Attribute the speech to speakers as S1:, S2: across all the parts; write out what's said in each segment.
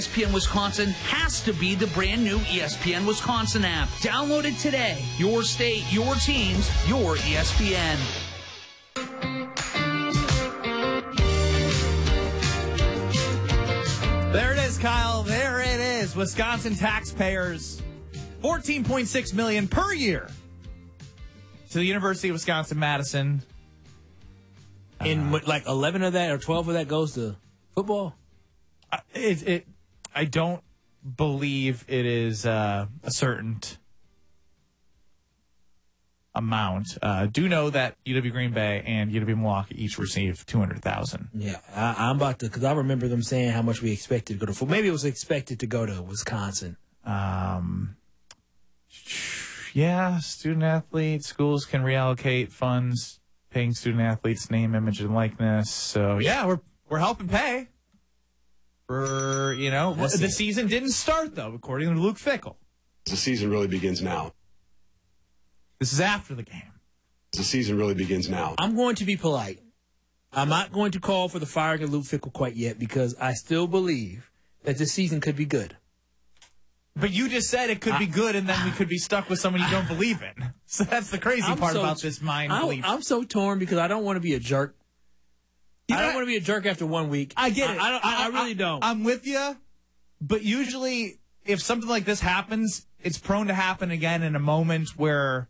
S1: ESPN Wisconsin has to be the brand new ESPN Wisconsin app. Download it today. Your state, your teams, your ESPN.
S2: There it is, Kyle. There it is. Wisconsin taxpayers, $14.6 million per year to the University of Wisconsin-Madison.
S3: And like 11 of that or 12 of that goes to football?
S2: I don't believe it is a certain amount. Do know that UW Green Bay and UW Milwaukee each received $200,000.
S3: Yeah, I'm about to, because I remember them saying how much we expected to go to football. Maybe it was expected to go to Wisconsin.
S2: Yeah, student athletes, schools can reallocate funds, paying student athletes name, image, and likeness. So yeah, we're helping pay. For, the season didn't start, though, according to Luke Fickell.
S4: The season really begins now.
S2: This is after the game.
S4: The season really begins now.
S3: I'm going to be polite. I'm not going to call for the firing of Luke Fickell quite yet because I still believe that this season could be good.
S2: But you just said it could be good, and then we could be stuck with someone you don't believe in. So that's the crazy part about this mind belief.
S3: I'm so torn because I don't want to be a jerk. I don't want to be a jerk after 1 week.
S2: I get it.
S3: I really don't.
S2: I'm with you, but usually if something like this happens, it's prone to happen again in a moment where,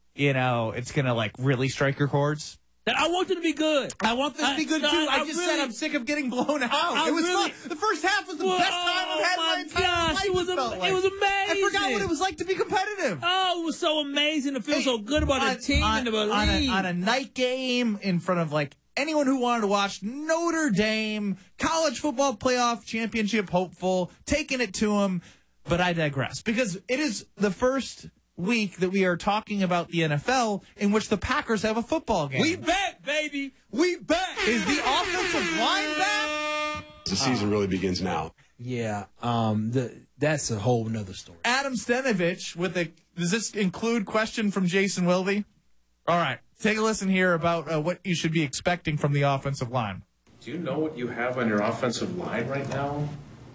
S2: it's going to, really strike your chords.
S3: I want it to be good.
S2: I want this to be good, too. I just said I'm sick of getting blown out. It was fun. The first half was the best time I've had in my entire life.
S3: It was amazing.
S2: I forgot what it was like to be competitive.
S3: Oh, it was so amazing to feel so good about a team and about a league.
S2: On a night game in front of, anyone who wanted to watch Notre Dame, college football playoff championship hopeful, taking it to them. But I digress, because it is the first week that we are talking about the NFL in which the Packers have a football game.
S3: We back, baby. We back.
S2: Is the offensive line back?
S4: The season really begins now.
S3: Yeah, that's a whole nother story.
S2: Adam Stenavich does this include question from Jason Wilde? All right. Take a listen here about what you should be expecting from the offensive line.
S5: Do you know what you have on your offensive line right now?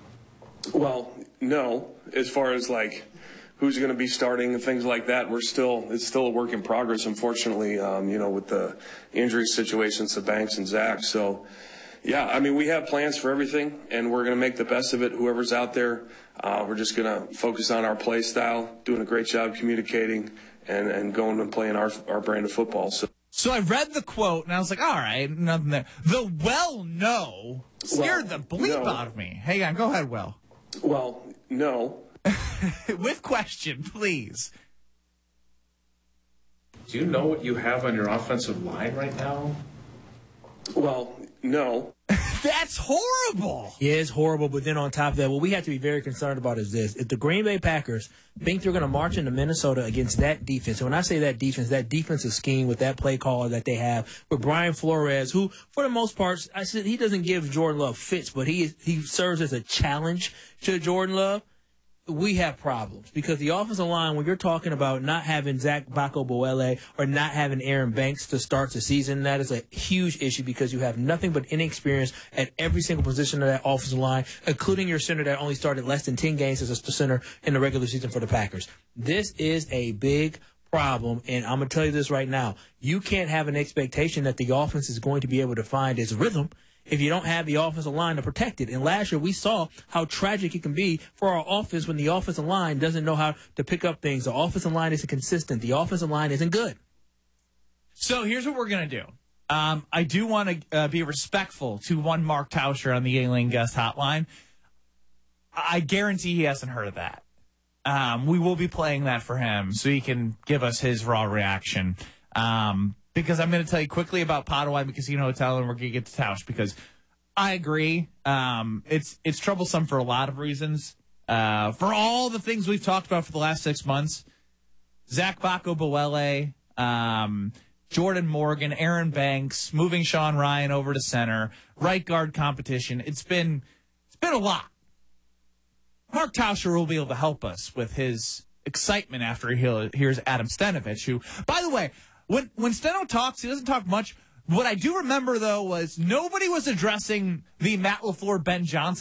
S6: Well, no. As far as who's going to be starting and things like that, it's still a work in progress, unfortunately. With the injury situations to Banks and Zach. So, yeah, we have plans for everything, and we're going to make the best of it. Whoever's out there, we're just going to focus on our play style, doing a great job communicating. And going and playing our brand of football.
S2: So I read the quote, and I was like, all right, nothing there. The no scared the bleep out of me. Hang on, go ahead, Will.
S6: Well, no.
S2: With question, please.
S5: Do you know what you have on your offensive line right now?
S6: Well, no.
S2: That's horrible.
S3: Yeah, it's horrible. But then on top of that, what we have to be very concerned about is this. If the Green Bay Packers think they're going to march into Minnesota against that defense, and when I say that defensive scheme with that play caller that they have with Brian Flores, who, for the most part, I said he doesn't give Jordan Love fits, but he serves as a challenge to Jordan Love. We have problems because the offensive line, when you're talking about not having Zach Bako-Boele or not having Aaron Banks to start the season, that is a huge issue because you have nothing but inexperience at every single position of that offensive line, including your center that only started less than 10 games as a center in the regular season for the Packers. This is a big problem, and I'm going to tell you this right now. You can't have an expectation that the offense is going to be able to find its rhythm if you don't have the offensive line to protect it. And last year we saw how tragic it can be for our offense when the offensive line doesn't know how to pick up things. The offensive line isn't consistent. The offensive line isn't good.
S2: So here's what we're going to do. I do want to be respectful to one Mark Tauscher on the Aileen Guest Hotline. I guarantee he hasn't heard of that. We will be playing that for him so he can give us his raw reaction. Because I'm going to tell you quickly about Padua because Hotel, and we're going to get to Tausch because I agree. It's troublesome for a lot of reasons. For all the things we've talked about for the last 6 months, Zach Bako-Boele, Jordan Morgan, Aaron Banks, moving Sean Ryan over to center, right guard competition. It's been a lot. Mark Tauscher will be able to help us with his excitement after he hears Adam Stenavich, who, by the way, when Steno talks, he doesn't talk much. What I do remember, though, was nobody was addressing the Matt LaFleur, Ben Johnson